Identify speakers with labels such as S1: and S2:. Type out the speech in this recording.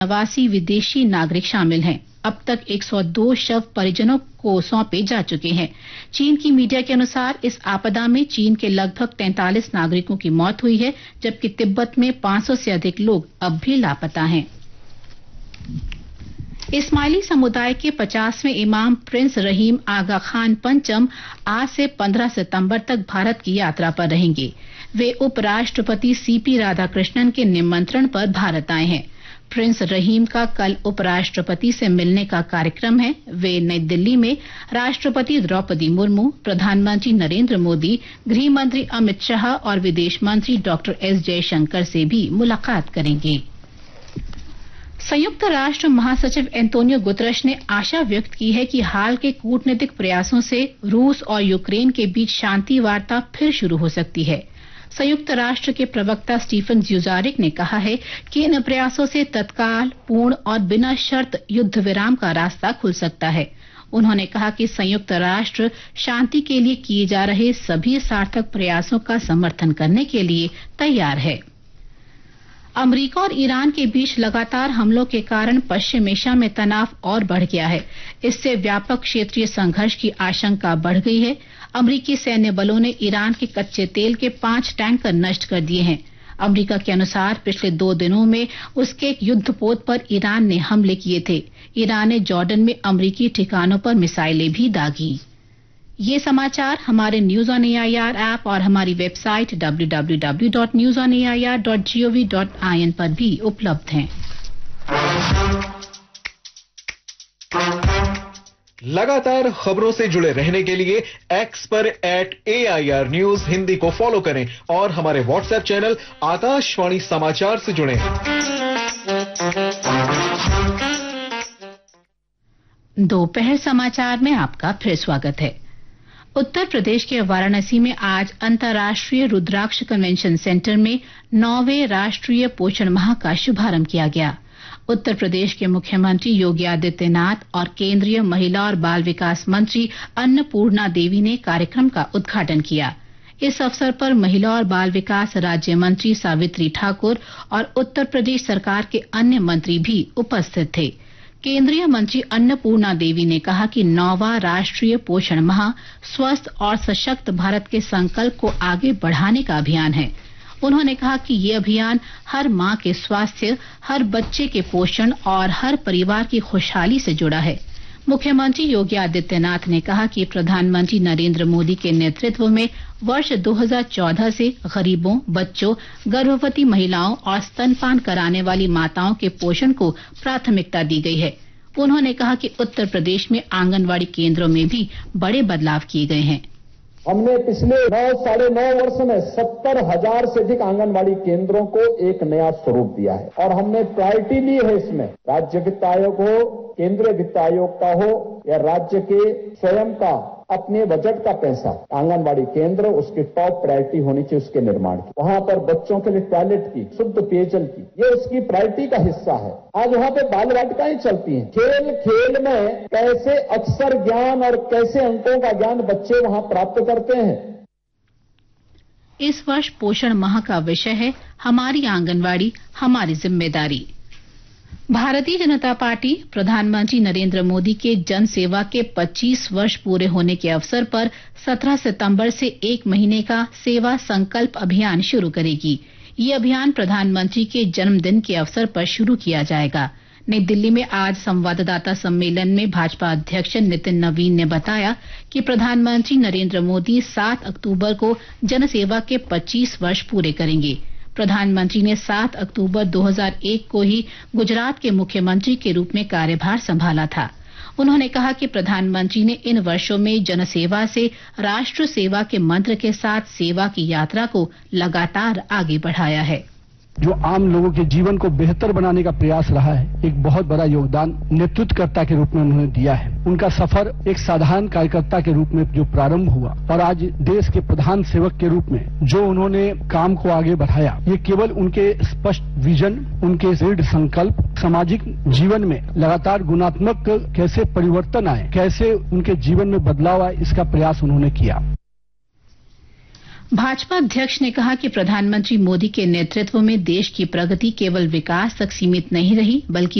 S1: 89 विदेशी नागरिक शामिल हैं। अब तक 102 शव परिजनों को सौंपे जा चुके हैं। चीन की मीडिया के अनुसार इस आपदा में चीन के लगभग 43 नागरिकों की मौत हुई है, जबकि तिब्बत में 500 से अधिक लोग अब भी लापता हैं। इस्माइली समुदाय के 50वें इमाम प्रिंस रहीम आगा खान पंचम आज से 15 सितंबर तक भारत की यात्रा पर रहेंगे। वे उपराष्ट्रपति सीपी राधाकृष्णन के निमंत्रण पर भारत आए हैं। प्रिंस रहीम का कल उपराष्ट्रपति से मिलने का कार्यक्रम है। वे नई दिल्ली में राष्ट्रपति द्रौपदी मुर्मू, प्रधानमंत्री नरेंद्र मोदी, गृह मंत्री अमित शाह और विदेश मंत्री डॉक्टर एस जयशंकर से भी मुलाकात करेंगे। संयुक्त राष्ट्र महासचिव एंटोनियो गुतरश ने आशा व्यक्त की है कि हाल के कूटनीतिक प्रयासों से रूस और यूक्रेन के बीच शांति वार्ता फिर शुरू हो सकती है। संयुक्त राष्ट्र के प्रवक्ता स्टीफन ड्यूजारिक ने कहा है कि इन प्रयासों से तत्काल, पूर्ण और बिना शर्त युद्ध विराम का रास्ता खुल सकता है। उन्होंने कहा कि संयुक्त राष्ट्र शांति के लिए किए जा रहे सभी सार्थक प्रयासों का समर्थन करने के लिए तैयार है। अमेरिका और ईरान के बीच लगातार हमलों के कारण पश्चिम एशिया में तनाव और बढ़ गया है। इससे व्यापक क्षेत्रीय संघर्ष की आशंका बढ़ गई है। अमेरिकी सैन्य बलों ने ईरान के कच्चे तेल के 5 टैंकर नष्ट कर दिए हैं। अमेरिका के अनुसार पिछले 2 दिनों में उसके एक युद्धपोत पर ईरान ने हमले किए थे। ईरान ने जॉर्डन में अमेरिकी ठिकानों पर मिसाइलें भी दागी। ये समाचार हमारे न्यूज ऑन एआईआर ऐप और हमारी वेबसाइट www.newsonair.gov.in पर भी उपलब्ध हैं।
S2: लगातार खबरों से जुड़े रहने के लिए एक्स पर @AIR News हिंदी को फॉलो करें और हमारे व्हाट्सएप चैनल आकाशवाणी समाचार से जुड़ें।
S1: दोपहर समाचार में आपका फिर स्वागत है। उत्तर प्रदेश के वाराणसी में आज अंतर्राष्ट्रीय रुद्राक्ष कन्वेंशन सेंटर में 9वें राष्ट्रीय पोषण माह का शुभारंभ किया गया। उत्तर प्रदेश के मुख्यमंत्री योगी आदित्यनाथ और केंद्रीय महिला और बाल विकास मंत्री अन्नपूर्णा देवी ने कार्यक्रम का उद्घाटन किया। इस अवसर पर महिला और बाल विकास राज्य मंत्री सावित्री ठाकुर और उत्तर प्रदेश सरकार के अन्य मंत्री भी उपस्थित थे। केंद्रीय मंत्री अन्नपूर्णा देवी ने कहा कि 9वां राष्ट्रीय पोषण माह स्वस्थ और सशक्त भारत के संकल्प को आगे बढ़ाने का अभियान है। उन्होंने कहा कि ये अभियान हर मां के स्वास्थ्य, हर बच्चे के पोषण और हर परिवार की खुशहाली से जुड़ा है। मुख्यमंत्री योगी आदित्यनाथ ने कहा कि प्रधानमंत्री नरेंद्र मोदी के नेतृत्व में वर्ष 2014 से गरीबों, बच्चों, गर्भवती महिलाओं और स्तनपान कराने वाली माताओं के पोषण को प्राथमिकता दी गई है। उन्होंने कहा कि उत्तर प्रदेश में आंगनवाड़ी केंद्रों में भी बड़े बदलाव किए गए हैं।
S3: हमने पिछले 9-9.5 वर्ष में 70,000 से अधिक आंगनवाड़ी केंद्रों को एक नया स्वरूप दिया है और हमने प्रायोरिटी ली है। इसमें राज्य वित्त आयोग हो, केंद्रीय वित्त आयोग का हो या राज्य के स्वयं का अपने बजट का पैसा, आंगनवाड़ी केंद्र उसकी टॉप प्रायोरिटी होनी चाहिए उसके निर्माण की। वहां पर बच्चों के लिए टॉयलेट की, शुद्ध पेयजल की, ये उसकी प्रायोरिटी का हिस्सा है। आज वहां पे बाल वाटिकाएं चलती हैं। खेल खेल में कैसे अक्षर ज्ञान और कैसे अंकों का ज्ञान बच्चे वहां प्राप्त करते हैं।
S1: इस वर्ष पोषण माह का विषय है हमारी आंगनवाड़ी हमारी जिम्मेदारी। भारतीय जनता पार्टी प्रधानमंत्री नरेंद्र मोदी के जन सेवा के 25 वर्ष पूरे होने के अवसर पर 17 सितंबर से 1 महीने का सेवा संकल्प अभियान शुरू करेगी। ये अभियान प्रधानमंत्री के जन्मदिन के अवसर पर शुरू किया जाएगा। नई दिल्ली में आज संवाददाता सम्मेलन में भाजपा अध्यक्ष नितिन नवीन ने बताया कि प्रधानमंत्री नरेंद्र मोदी 7 अक्टूबर को जनसेवा के 25 वर्ष पूरे करेंगे। प्रधानमंत्री ने 7 अक्टूबर 2001 को ही गुजरात के मुख्यमंत्री के रूप में कार्यभार संभाला था। उन्होंने कहा कि प्रधानमंत्री ने इन वर्षों में जनसेवा से राष्ट्र सेवा के मंत्र के साथ सेवा की यात्रा को लगातार आगे बढ़ाया है।
S4: जो आम लोगों के जीवन को बेहतर बनाने का प्रयास रहा है, एक बहुत बड़ा योगदान नेतृत्वकर्ता के रूप में उन्होंने दिया है। उनका सफर एक साधारण कार्यकर्ता के रूप में जो प्रारंभ हुआ और आज देश के प्रधान सेवक के रूप में जो उन्होंने काम को आगे बढ़ाया, ये केवल उनके स्पष्ट विजन, उनके दृढ़ संकल्प, सामाजिक जीवन में लगातार गुणात्मक कैसे परिवर्तन आए, कैसे उनके जीवन में बदलाव आए, इसका प्रयास उन्होंने किया।
S1: भाजपा अध्यक्ष ने कहा कि प्रधानमंत्री मोदी के नेतृत्व में देश की प्रगति केवल विकास तक सीमित नहीं रही, बल्कि